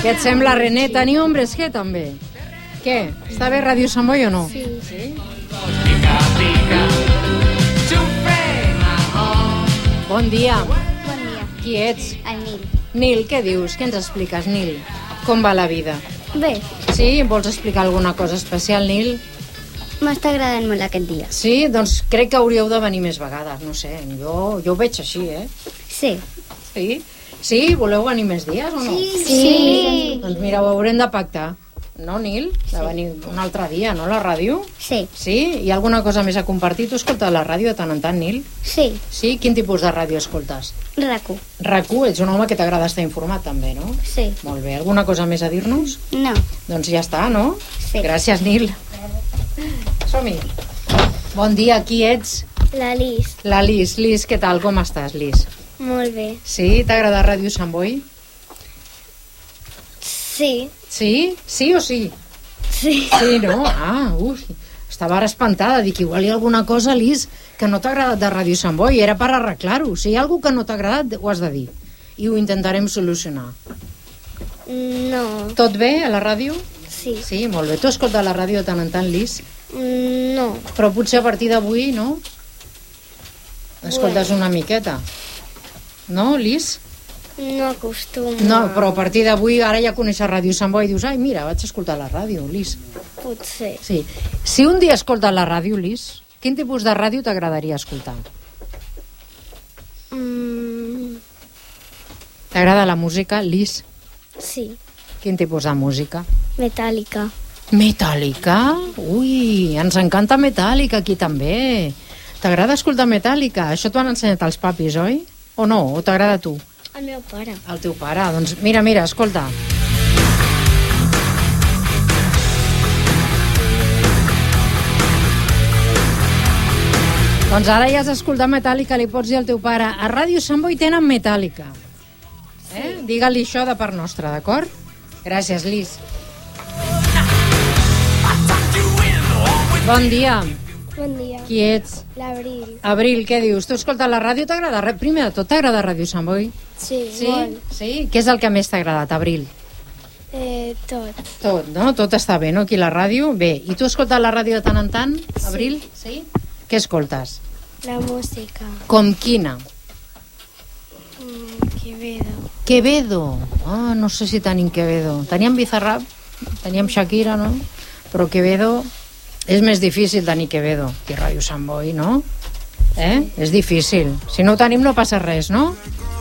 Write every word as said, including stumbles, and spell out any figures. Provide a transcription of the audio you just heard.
Què et sembla, René? Teniu hombres què, també? Què? Està bé Ràdio Sant Boi o no? Sí. Sí? Bon dia. Bon dia. Qui ets? El Nil. Nil, què dius? Què ens expliques, Nil? Com va la vida? Bé, Sí? Vols explicar alguna cosa especial, Nil? m'està agradant molt aquest dia. Sí? Doncs crec que hauríeu de venir més vegades, no sé. Jo, jo ho veig així, eh? Sí. Sí? Sí? Voleu venir més dies o no? Sí. Doncs mira, ho haurem de pactar. No, Nil? De venir un altre dia, no, a la ràdio? Sí. Sí? Hi ha alguna cosa més a compartir? Tu escoltes la ràdio de tant en tant, Nil? Sí. Sí? Quin tipus de ràdio escoltes? RAC1. RAC u, ets un home que t'agrada estar informat també, no? Sí. Molt bé. Alguna cosa més a dir-nos? No. Doncs ja està, no? Sí. Gràcies, Nil. Som-hi. Bon dia, qui ets? La Lis. La Lis. Lis, què tal? Com estàs, Lis? Molt bé. Sí? T'agrada Ràdio Sant Boi? Sí. Sí? Sí o sí? Sí. Sí, no? Ah, ui. Estava ara espantada. Dic, igual hi ha alguna cosa, Lis, que no t'ha agradat de Ràdio Sant Boi. Era per arreglar-ho. Si hi ha alguna que no t'ha agradat, ho has de dir. I ho intentarem solucionar. No. Tot bé a la ràdio? Sí. Sí, molt bé. Tu escoltes la ràdio de tant en tant, Lis? No. Però potser a partir d'avui, no? Escoltes una miqueta. No, Lis? No acostumo. No, però a partir d'avui, ara ja coneixes Ràdio Sant Boi i dius, ai, mira, vaig escoltar la ràdio, Lis. Potser. Sí. Si un dia escoltes la ràdio, Lis, quin tipus de ràdio t'agradaria escoltar? Mm, T'agrada la música, Lis? sí. Quin tipus de música? Metàl·lica. Metàl·lica? Ui, ens encanta Metàl·lica aquí també. T'agrada escoltar Metàl·lica? Això t'ho han ensenyat els papis, oi? O no? O t'agrada a tu? El meu pare. El teu pare? Doncs mira, mira, escolta. Doncs ara ja has escoltat Metàl·lica, li pots dir al teu pare, a Ràdio Sant Boi tenen Metàl·lica. Eh? Digue-li això de part nostra, d'acord? Gràcies, Lis. Bon dia. Bon dia. Qui ets? L'Abril. Abril, què dius? Tu escoltes la ràdio, t'agrada? Primer de tot, t'agrada Ràdio Sant Boi? Sí, Sí? Sí? Què és el que més t'ha agradat, Abril? Eh, tot. Tot, no? Tot està bé, no? Aquí a la ràdio? Bé. I tu escoltes la ràdio de tant en tant, Abril? Sí. Què escoltes? La música. Com quina? Mm, Quevedo. Quevedo. Ah, no sé si tenim Quevedo. Teníem Bizarrap, teníem Shakira, no? Però Quevedo... És més difícil tenir Quevedo que Ràdio Sant Boi, no? Eh? És difícil. Si no ho tenim no passa res, no?